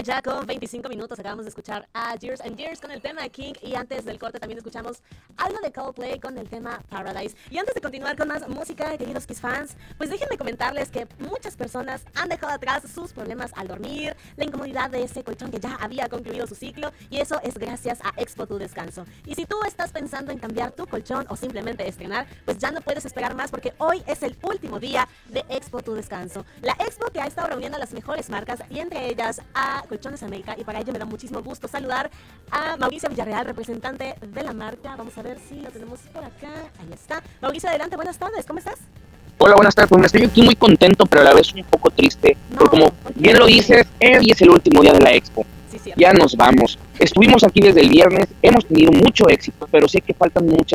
9 ya con 25 minutos. Acabamos de escuchar a Years and Years con el tema King. Y antes del corte también escuchamos algo de Coldplay con el tema Paradise. Y antes de continuar con más música, queridos Kiss fans, pues déjenme comentarles que muchas personas han dejado atrás sus problemas al dormir, la incomodidad de ese colchón que ya había concluido su ciclo. Y eso es gracias a Expo Tu Descanso. Y si tú estás pensando en cambiar tu colchón o simplemente estrenar, pues ya no puedes esperar más porque hoy es el último día de Expo Tu Descanso. La expo que ha estado reuniendo a las mejores marcas y entre ellas a Colchones América, y para ello me da muchísimo gusto saludar a Mauricio Villarreal, representante de la marca. Vamos a ver si lo tenemos por acá. Ahí está. Mauricio, adelante, buenas tardes, ¿cómo estás? Hola, buenas tardes. Pues estoy aquí muy contento, pero a la vez un poco triste. No, porque como bien lo dices, hoy es el último día de la expo. Sí, Ya nos vamos. Estuvimos aquí desde el viernes, hemos tenido mucho éxito, pero sé que faltan muchas